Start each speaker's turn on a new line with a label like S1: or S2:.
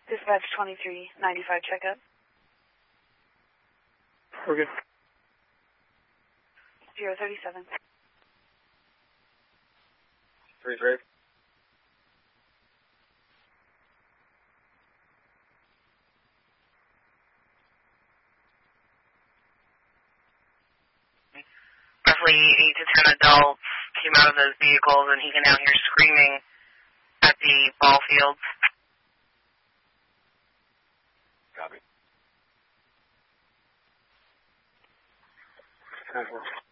S1: Dispatch 2395 checkup.
S2: We're good.
S1: 037.
S3: 33.
S4: Roughly 8 to 10 adults came out of those vehicles, and he can now hear screaming at the ball fields.
S3: Copy.
S2: 10-4.